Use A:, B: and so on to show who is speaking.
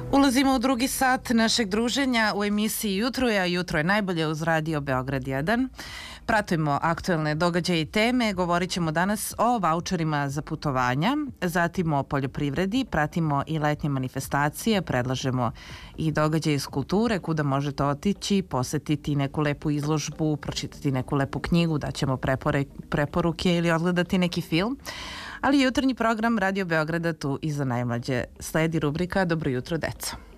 A: Ulazimo u drugi sat našeg druženja u emisiji Jutro je, a jutro je najbolje uz Radio Beograd 1. Pratimo aktuelne događaje i teme, govorit ćemo danas o vaučerima za putovanja, zatim o poljoprivredi, pratimo i letnje manifestacije, predlažemo i događaje iz kulture, kuda možete otići, posetiti neku lepu izložbu, pročitati neku lepu knjigu, daćemo preporuke ili odgledati neki film. Ali jutarnji program Radio Beograda tu i za najmlađe. Sledi rubrika Dobro jutro, deco.